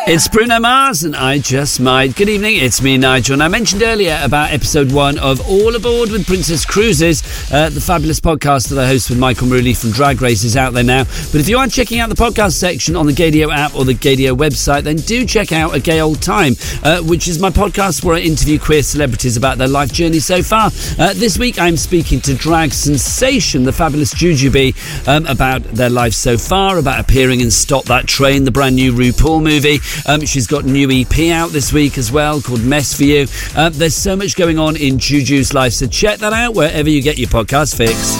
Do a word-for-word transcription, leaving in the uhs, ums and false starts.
It's Bruno Mars and I Just Might. Good evening, it's me, Nigel. And I mentioned earlier about episode one of All Aboard with Princess Cruises, uh, the fabulous podcast that I host with Michael Maruli from Drag Race is out there now. But if you aren't checking out the podcast section on the Gaydio app or the Gaydio website, then do check out A Gay Old Time, uh, which is my podcast where I interview queer celebrities about their life journey so far. Uh, this week I'm speaking to drag sensation, the fabulous Jujubee, um, about their life so far, about appearing in Stop That Train, the brand new RuPaul movie. Um, she's got a new E P out this week as well called Mess For You. Uh, there's so much going on in Juju's life, so check that out wherever you get your podcast fix.